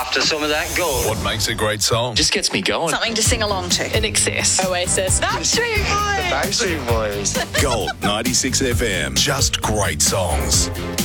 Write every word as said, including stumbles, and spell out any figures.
After some of that gold. What makes a great song? Just gets me going. Something to sing along to. In Excess. Oasis. Backstreet Boys. Backstreet Boys. Gold ninety-six F M. Just great songs.